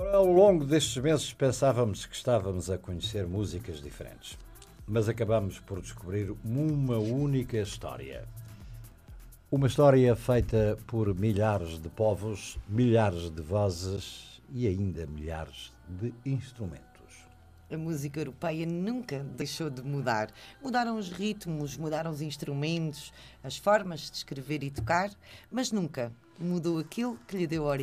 Ao longo destes meses pensávamos que estávamos a conhecer músicas diferentes, mas acabamos por descobrir uma única história. Uma história feita por milhares de povos, milhares de vozes e ainda milhares de instrumentos. A música europeia nunca deixou de mudar. Mudaram os ritmos, mudaram os instrumentos, as formas de escrever e tocar, mas nunca mudou aquilo que lhe deu origem.